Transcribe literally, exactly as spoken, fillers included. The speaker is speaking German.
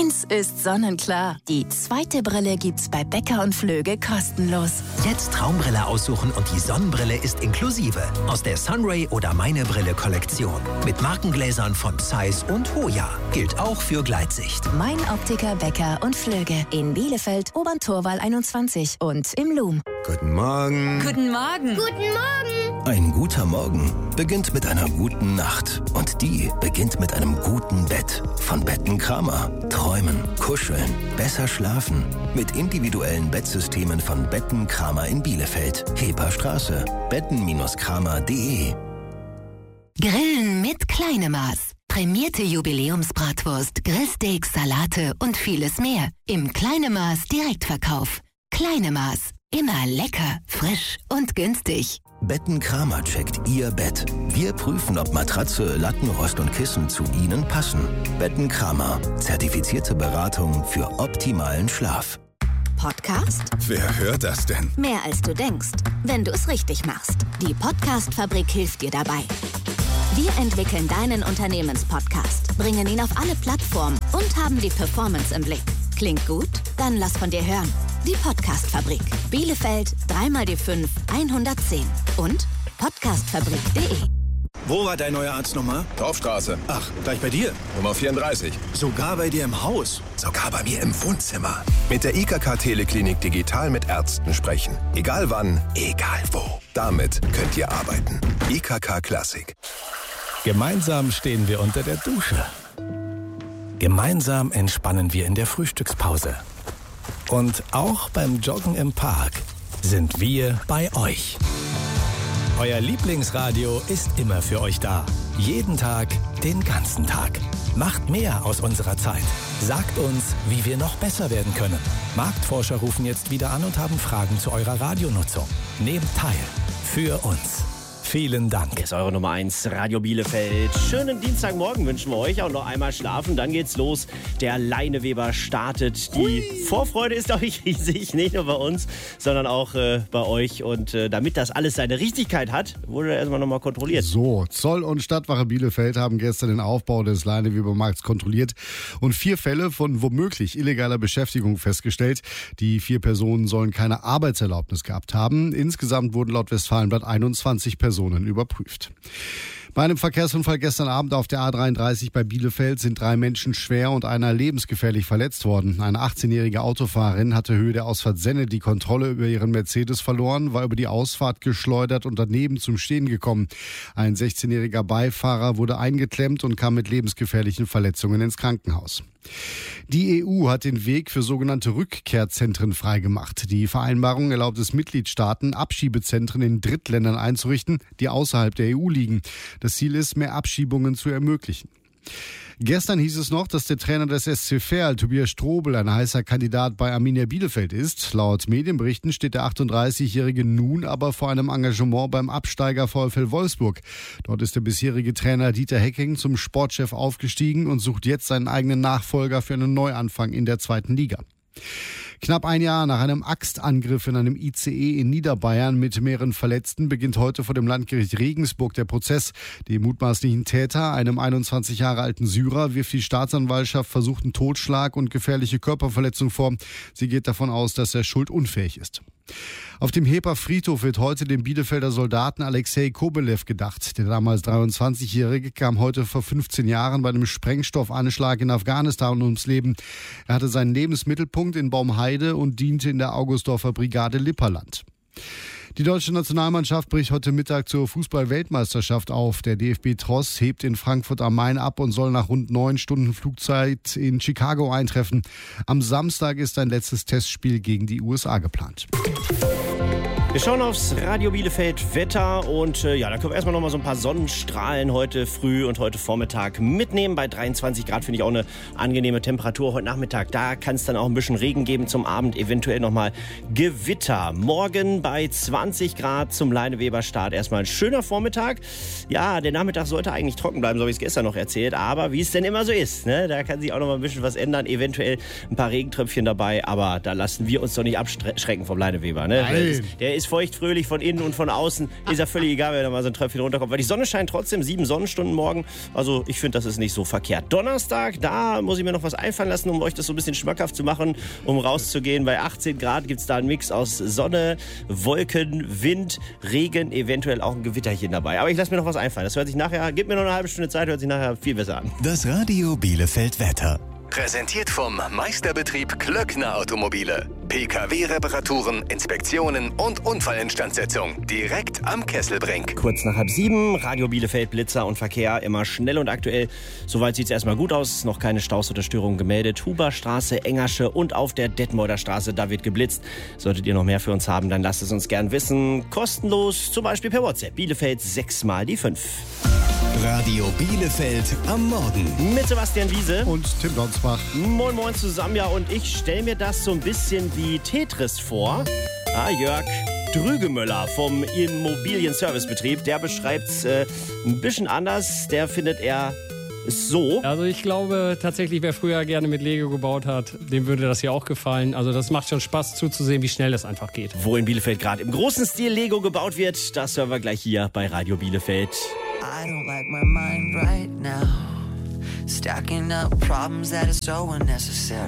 Eins ist sonnenklar. Die zweite Brille gibt's bei Becker und Flöge kostenlos. Jetzt Traumbrille aussuchen und die Sonnenbrille ist inklusive. Aus der Sunray oder Meine Brille Kollektion. Mit Markengläsern von Zeiss und Hoya. Gilt auch für Gleitsicht. Mein Optiker Becker und Flöge. In Bielefeld, Oberntorwall einundzwanzig und im Loom. Guten Morgen. Guten Morgen. Guten Morgen. Ein guter Morgen beginnt mit einer guten Nacht. Und die beginnt mit einem guten Bett. Von Betten Kramer. Träumen, kuscheln, besser schlafen. Mit individuellen Bettsystemen von Betten Kramer in Bielefeld. Heperstraße. betten Kramer punkt de. Grillen mit Kleinemaß. Prämierte Jubiläumsbratwurst, Grillsteaks, Salate und vieles mehr. Im Kleinemaß Direktverkauf. Kleinemaß. Immer lecker, frisch und günstig. Betten Kramer checkt Ihr Bett. Wir prüfen, ob Matratze, Lattenrost und Kissen zu Ihnen passen. Betten Kramer. Zertifizierte Beratung für optimalen Schlaf. Podcast? Wer hört das denn? Mehr als du denkst, wenn du es richtig machst. Die Podcast-Fabrik hilft dir dabei. Wir entwickeln deinen Unternehmenspodcast, bringen ihn auf alle Plattformen und haben die Performance im Blick. Klingt gut? Dann lass von dir hören. Die Podcast-Fabrik. Bielefeld, dreimal die fünf, hundertzehn. Und podcastfabrik punkt de. Wo war dein neuer Arzt nochmal? Dorfstraße. Ach, gleich bei dir. Nummer vierunddreißig. Sogar bei dir im Haus. Sogar bei mir im Wohnzimmer. Mit der I K K-Teleklinik digital mit Ärzten sprechen. Egal wann, egal wo. Damit könnt ihr arbeiten. I K K Klassik. Gemeinsam stehen wir unter der Dusche. Gemeinsam entspannen wir in der Frühstückspause. Und auch beim Joggen im Park sind wir bei euch. Euer Lieblingsradio ist immer für euch da. Jeden Tag, den ganzen Tag. Macht mehr aus unserer Zeit. Sagt uns, wie wir noch besser werden können. Marktforscher rufen jetzt wieder an und haben Fragen zu eurer Radionutzung. Nehmt teil. Für uns. Vielen Dank. Hier ist eure Nummer eins, Radio Bielefeld. Schönen Dienstagmorgen wünschen wir euch. Auch noch einmal schlafen, dann geht's los. Der Leineweber startet. Die Ui. Vorfreude ist, glaube ich, riesig. Nicht nur bei uns, sondern auch äh, bei euch. Und äh, damit das alles seine Richtigkeit hat, wurde erstmal nochmal kontrolliert. So, Zoll- und Stadtwache Bielefeld haben gestern den Aufbau des Leinewebermarkts kontrolliert und vier Fälle von womöglich illegaler Beschäftigung festgestellt. Die vier Personen sollen keine Arbeitserlaubnis gehabt haben. Insgesamt wurden laut Westfalenblatt einundzwanzig Personen überprüft. Bei einem Verkehrsunfall gestern Abend auf der A dreiunddreißig bei Bielefeld sind drei Menschen schwer und einer lebensgefährlich verletzt worden. Eine achtzehnjährige Autofahrerin hatte Höhe der Ausfahrt Senne die Kontrolle über ihren Mercedes verloren, war über die Ausfahrt geschleudert und daneben zum Stehen gekommen. Ein sechzehnjähriger Beifahrer wurde eingeklemmt und kam mit lebensgefährlichen Verletzungen ins Krankenhaus. Die E U hat den Weg für sogenannte Rückkehrzentren freigemacht. Die Vereinbarung erlaubt es Mitgliedstaaten, Abschiebezentren in Drittländern einzurichten, die außerhalb der E U liegen. Das Ziel ist, mehr Abschiebungen zu ermöglichen. Gestern hieß es noch, dass der Trainer des S C Verl, Tobias Strobel, ein heißer Kandidat bei Arminia Bielefeld ist. Laut Medienberichten steht der achtunddreißigjährige nun aber vor einem Engagement beim Absteiger VfL Wolfsburg. Dort ist der bisherige Trainer Dieter Hecking zum Sportchef aufgestiegen und sucht jetzt seinen eigenen Nachfolger für einen Neuanfang in der zweiten Liga. Knapp ein Jahr nach einem Axtangriff in einem I C E in Niederbayern mit mehreren Verletzten beginnt heute vor dem Landgericht Regensburg der Prozess. Dem mutmaßlichen Täter, einem einundzwanzig Jahre alten Syrer, wirft die Staatsanwaltschaft versuchten Totschlag und gefährliche Körperverletzung vor. Sie geht davon aus, dass er schuldunfähig ist. Auf dem Heper Friedhof wird heute dem Bielefelder Soldaten Alexei Kobelew gedacht. Der damals dreiundzwanzigjährige kam heute vor fünfzehn Jahren bei einem Sprengstoffanschlag in Afghanistan ums Leben. Er hatte seinen Lebensmittelpunkt in Baumheide und diente in der Augustdorfer Brigade Lipperland. Die deutsche Nationalmannschaft bricht heute Mittag zur Fußball-Weltmeisterschaft auf. Der D F B-Tross hebt in Frankfurt am Main ab und soll nach rund neun Stunden Flugzeit in Chicago eintreffen. Am Samstag ist ein letztes Testspiel gegen die U S A geplant. Wir schauen aufs Radio Bielefeld Wetter und äh, ja, da können wir erstmal noch mal so ein paar Sonnenstrahlen heute früh und heute Vormittag mitnehmen. Bei dreiundzwanzig Grad finde ich auch eine angenehme Temperatur heute Nachmittag. Da kann es dann auch ein bisschen Regen geben zum Abend, eventuell nochmal Gewitter. Morgen bei zwanzig Grad zum Leineweber-Start erstmal ein schöner Vormittag. Ja, der Nachmittag sollte eigentlich trocken bleiben, so habe ich es gestern noch erzählt. Aber wie es denn immer so ist, ne? Da kann sich auch noch mal ein bisschen was ändern. Eventuell ein paar Regentröpfchen dabei, aber da lassen wir uns doch nicht abschrecken vom Leineweber. Ne? Der ist, der ist ist feucht, fröhlich von innen und von außen. Ist ja völlig egal, wenn da mal so ein Tröpfchen runterkommt. Weil die Sonne scheint trotzdem, sieben Sonnenstunden morgen. Also ich finde, das ist nicht so verkehrt. Donnerstag, da muss ich mir noch was einfallen lassen, um euch das so ein bisschen schmackhaft zu machen, um rauszugehen. Bei achtzehn Grad gibt es da einen Mix aus Sonne, Wolken, Wind, Regen, eventuell auch ein Gewitterchen dabei. Aber ich lasse mir noch was einfallen. Das hört sich nachher, gebt mir noch eine halbe Stunde Zeit, hört sich nachher viel besser an. Das Radio Bielefeld Wetter. Präsentiert vom Meisterbetrieb Klöckner Automobile. P K W-Reparaturen, Inspektionen und Unfallinstandsetzung. Direkt am Kesselbrink. Kurz nach halb sieben, Radio Bielefeld, Blitzer und Verkehr immer schnell und aktuell. Soweit sieht es erstmal gut aus. Noch keine Staus oder Störungen gemeldet. Huberstraße, Engersche und auf der Detmolder Straße, da wird geblitzt. Solltet ihr noch mehr für uns haben, dann lasst es uns gern wissen. Kostenlos, zum Beispiel per WhatsApp. Bielefeld sechs mal die fünf. Radio Bielefeld am Morgen. Mit Sebastian Wiese. Und Tim Donsbach. Moin Moin zusammen, ja, und ich stelle mir das so ein bisschen wie Tetris vor. Ah, Jörg Drügemöller vom Immobilienservicebetrieb, der beschreibt es äh, ein bisschen anders. Der findet er so. Also ich glaube tatsächlich, wer früher gerne mit Lego gebaut hat, dem würde das hier auch gefallen. Also das macht schon Spaß zuzusehen, wie schnell das einfach geht. Wo in Bielefeld gerade im großen Stil Lego gebaut wird, das hören wir gleich hier bei Radio Bielefeld. I don't like my mind right now. Stacking up problems that are so unnecessary.